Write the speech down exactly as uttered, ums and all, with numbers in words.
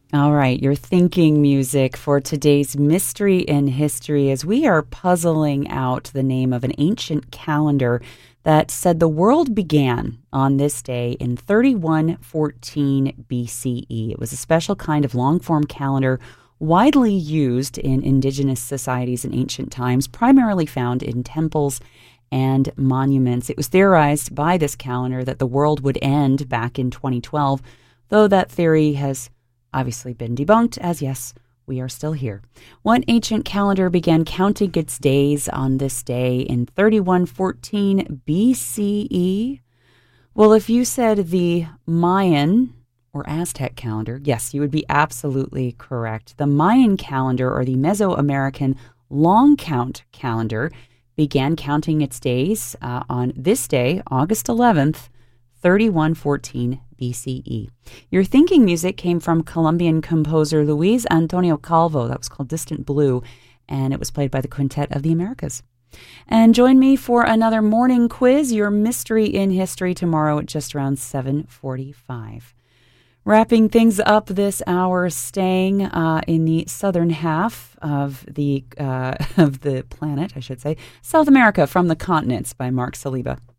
All right, your thinking music for today's Mystery in History as we are puzzling out the name of an ancient calendar that said the world began on this day in thirty-one fourteen B C E. It was a special kind of long-form calendar widely used in indigenous societies in ancient times, primarily found in temples and monuments. It was theorized by this calendar that the world would end back in twenty twelve, though that theory has obviously been debunked, as yes, we are still here. What ancient calendar began counting its days on this day in thirty-one fourteen B C E? Well, if you said the Mayan or Aztec calendar, yes, you would be absolutely correct. The Mayan calendar, or the Mesoamerican long count calendar, began counting its days uh, on this day, August eleventh, thirty-one fourteen B C E. Your thinking music came from Colombian composer Luis Antonio Calvo. That was called Distant Blue, and it was played by the Quintet of the Americas. And join me for another morning quiz, your Mystery in History, tomorrow at just around seven forty-five. Wrapping things up this hour, staying uh, in the southern half of the uh, of the planet, I should say, South America from the Continents by Mark Saliba.